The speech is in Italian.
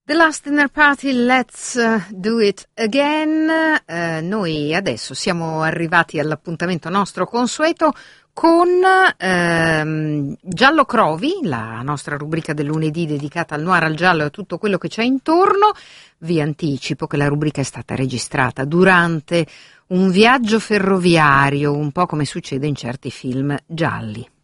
The Last Dinner Party, let's do it again. Noi adesso siamo arrivati all'appuntamento nostro consueto con Giallo Crovi, la nostra rubrica del lunedì dedicata al noir, al giallo e a tutto quello che c'è intorno. Vi anticipo che la rubrica è stata registrata durante un viaggio ferroviario, un po' come succede in certi film gialli.